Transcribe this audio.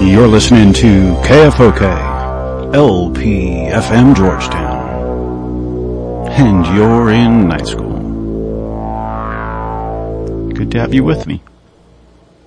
You're listening to KFOK, LPFM Georgetown, and you're in night school. Good to have you with me.